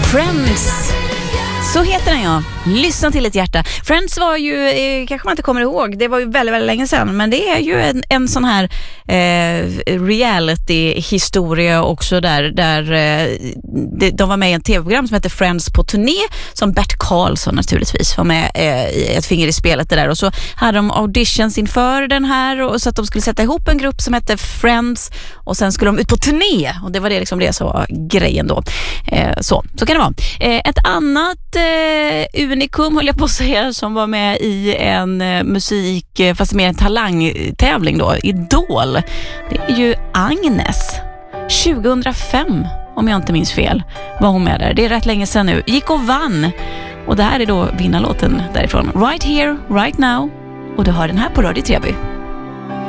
Friends. Så heter den, ja. Lyssna till ett hjärta. Friends var ju, kanske man inte kommer ihåg, det var ju väldigt, väldigt länge sedan, men det är ju en sån här reality-historia också där de var med i en tv-program som heter Friends på turné, som Bert Karlsson naturligtvis var med i ett finger i spelet det där, och så hade de auditions inför den här, och så att de skulle sätta ihop en grupp som hette Friends, och sen skulle de ut på turné, och det var det liksom det som var grejen då. Så kan det vara. Ett annat unikum, höll jag på att säga, som var med i en musik, fast mer en talangtävling då, Idol. Det är ju Agnes. 2005, om jag inte minns fel, var hon med där. Det är rätt länge sedan nu. Gick och vann. Och det här är då vinnarlåten därifrån. Right Here, Right Now. Och du hör den här på Radio Treby.